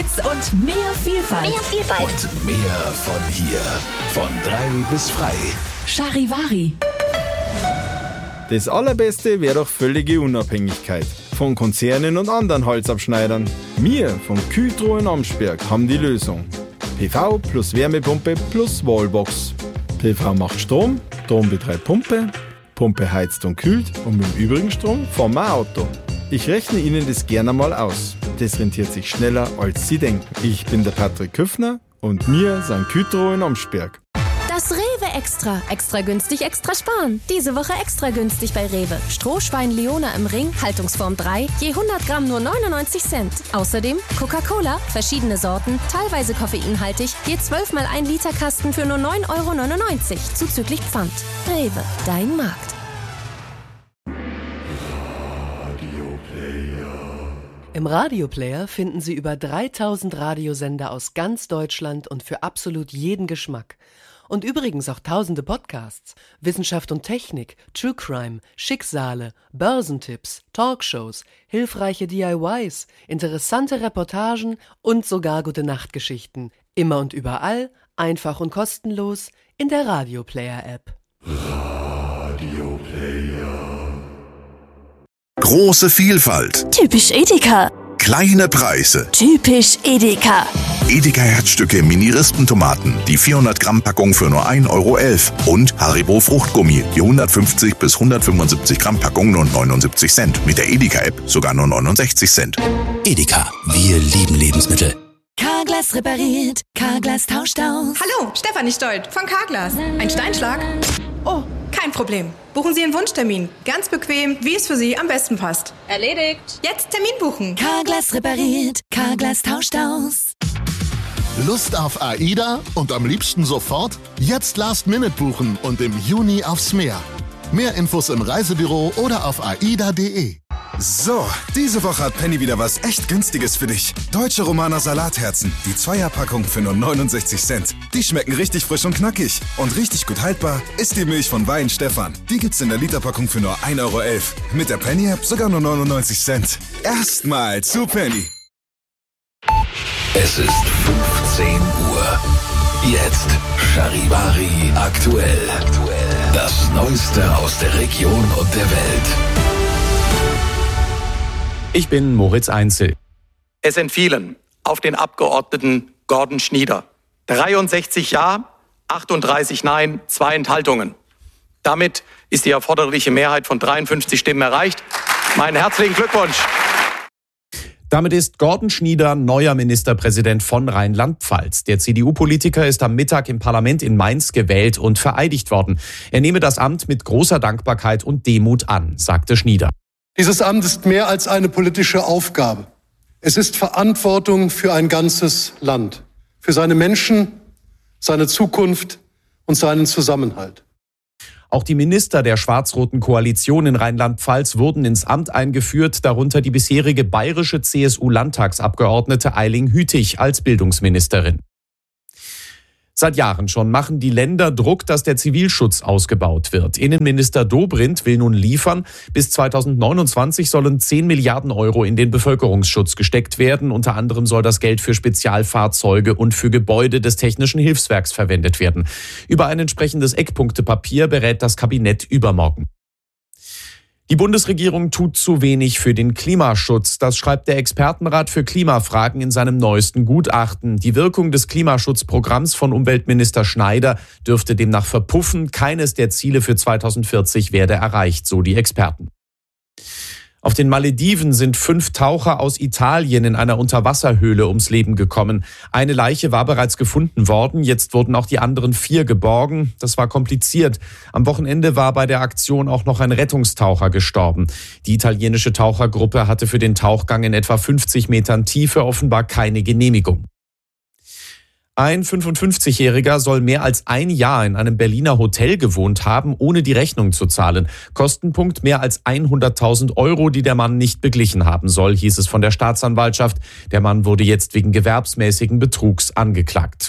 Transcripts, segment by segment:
Hits und mehr Vielfalt. Und mehr von hier. Von 3 bis frei. Charivari. Das Allerbeste wäre doch völlige Unabhängigkeit von Konzernen und anderen Holzabschneidern. Wir vom Kühltro in Amsberg haben die Lösung. PV plus Wärmepumpe plus Wallbox. PV macht Strom, Strom betreibt Pumpe, Pumpe heizt und kühlt und mit dem übrigen Strom fahren wir ein Auto. Ich rechne Ihnen das gerne mal aus. Das rentiert sich schneller, als Sie denken. Ich bin der Patrick Küffner und wir sind Kühltro in Amsberg. Das Rewe Extra. Extra günstig, extra sparen. Diese Woche extra günstig bei Rewe. Strohschwein Leona im Ring, Haltungsform 3, je 100 Gramm nur 99 Cent. Außerdem Coca-Cola, verschiedene Sorten, teilweise koffeinhaltig, je 12 mal 1 Liter Kasten für nur 9,99 €, zuzüglich Pfand. Rewe, dein Markt. Im Radioplayer finden Sie über 3000 Radiosender aus ganz Deutschland und für absolut jeden Geschmack. Und übrigens auch tausende Podcasts, Wissenschaft und Technik, True Crime, Schicksale, Börsentipps, Talkshows, hilfreiche DIYs, interessante Reportagen und sogar Gute-Nacht-Geschichten. Immer und überall, einfach und kostenlos in der Radioplayer-App. Große Vielfalt. Typisch Edeka. Kleine Preise. Typisch Edeka. Edeka Herzstücke Mini-Rispentomaten, die 400 Gramm Packung für nur 1,11 € und Haribo Fruchtgummi, die 150 bis 175 Gramm Packung nur 79 Cent. Mit der Edeka-App sogar nur 69 Cent. Edeka, wir lieben Lebensmittel. Carglass repariert, Carglass tauscht aus. Hallo, Stefanie Stolt von Carglass. Ein Steinschlag? Oh, kein Problem. Buchen Sie einen Wunschtermin. Ganz bequem, wie es für Sie am besten passt. Erledigt. Jetzt Termin buchen. Carglass repariert, Carglass tauscht aus. Lust auf AIDA und am liebsten sofort? Jetzt Last-Minute buchen und im Juni aufs Meer. Mehr Infos im Reisebüro oder auf aida.de. So, diese Woche hat Penny wieder was echt Günstiges für dich. Deutsche Romaner Salatherzen, die Zweierpackung für nur 69 Cent. Die schmecken richtig frisch und knackig. Und richtig gut haltbar ist die Milch von Wein Stefan. Die gibt's in der Literpackung für nur 1,11 €. Mit der Penny-App sogar nur 99 Cent. Erstmal zu Penny. Es ist 15 Uhr. Jetzt Charivari aktuell. Das Neueste aus der Region und der Welt. Ich bin Moritz Einzel. Es entfielen auf den Abgeordneten Gordon Schnieder 63 Ja, 38 Nein, 2 Enthaltungen. Damit ist die erforderliche Mehrheit von 53 Stimmen erreicht. Meinen herzlichen Glückwunsch. Damit ist Gordon Schnieder neuer Ministerpräsident von Rheinland-Pfalz. Der CDU-Politiker ist am Mittag im Parlament in Mainz gewählt und vereidigt worden. Er nehme das Amt mit großer Dankbarkeit und Demut an, sagte Schnieder. Dieses Amt ist mehr als eine politische Aufgabe. Es ist Verantwortung für ein ganzes Land, für seine Menschen, seine Zukunft und seinen Zusammenhalt. Auch die Minister der schwarz-roten Koalition in Rheinland-Pfalz wurden ins Amt eingeführt, darunter die bisherige bayerische CSU-Landtagsabgeordnete Eiling Hütig als Bildungsministerin. Seit Jahren schon machen die Länder Druck, dass der Zivilschutz ausgebaut wird. Innenminister Dobrindt will nun liefern. Bis 2029 sollen 10 Milliarden € in den Bevölkerungsschutz gesteckt werden. Unter anderem soll das Geld für Spezialfahrzeuge und für Gebäude des Technischen Hilfswerks verwendet werden. Über ein entsprechendes Eckpunktepapier berät das Kabinett übermorgen. Die Bundesregierung tut zu wenig für den Klimaschutz. Das schreibt der Expertenrat für Klimafragen in seinem neuesten Gutachten. Die Wirkung des Klimaschutzprogramms von Umweltminister Schneider dürfte demnach verpuffen. Keines der Ziele für 2040 werde erreicht, so die Experten. Auf den Malediven sind 5 Taucher aus Italien in einer Unterwasserhöhle ums Leben gekommen. Eine Leiche war bereits gefunden worden, jetzt wurden auch die anderen 4 geborgen. Das war kompliziert. Am Wochenende war bei der Aktion auch noch ein Rettungstaucher gestorben. Die italienische Tauchergruppe hatte für den Tauchgang in etwa 50 Metern Tiefe offenbar keine Genehmigung. Ein 55-Jähriger soll mehr als ein Jahr in einem Berliner Hotel gewohnt haben, ohne die Rechnung zu zahlen. Kostenpunkt mehr als 100.000 €, die der Mann nicht beglichen haben soll, hieß es von der Staatsanwaltschaft. Der Mann wurde jetzt wegen gewerbsmäßigen Betrugs angeklagt.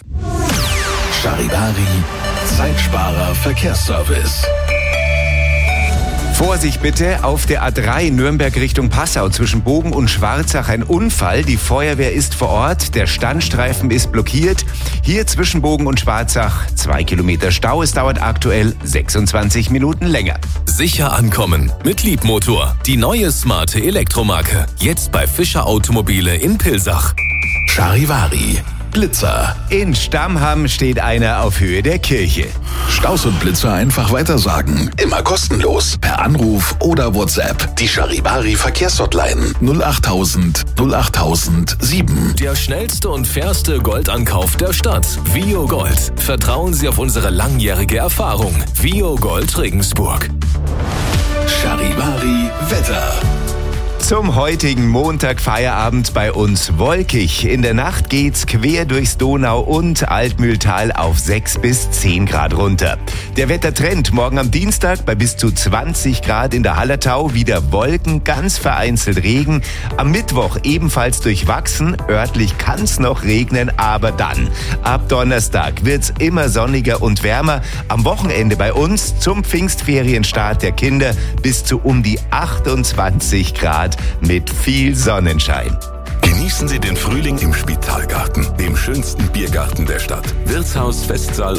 Charivari, Zeitsparer Verkehrsservice. Vorsicht bitte, auf der A3 Nürnberg Richtung Passau zwischen Bogen und Schwarzach ein Unfall. Die Feuerwehr ist vor Ort, der Standstreifen ist blockiert. Hier zwischen Bogen und Schwarzach 2 Kilometer Stau. Es dauert aktuell 26 Minuten länger. Sicher ankommen mit Leapmotor. Die neue smarte Elektromarke. Jetzt bei Fischer Automobile in Pilsach. Charivari. Blitzer. In Stammham steht einer auf Höhe der Kirche. Staus und Blitzer einfach weitersagen. Immer kostenlos. Per Anruf oder WhatsApp. Die Charivari Verkehrshotline 08000 08007. Der schnellste und fairste Goldankauf der Stadt. Vio Gold. Vertrauen Sie auf unsere langjährige Erfahrung. Vio Gold Regensburg. Charivari Wetter. Zum heutigen Montag Feierabend bei uns wolkig. In der Nacht geht's quer durchs Donau- und Altmühltal auf 6 bis 10 Grad runter. Der Wettertrend morgen am Dienstag bei bis zu 20 Grad in der Hallertau. Wieder Wolken, ganz vereinzelt Regen. Am Mittwoch ebenfalls durchwachsen. Örtlich kann's noch regnen, aber dann. Ab Donnerstag wird's immer sonniger und wärmer. Am Wochenende bei uns zum Pfingstferienstart der Kinder bis zu um die 28 Grad. Mit viel Sonnenschein. Genießen Sie den Frühling im Spitalgarten, dem schönsten Biergarten der Stadt. Wirtshaus, Festsaal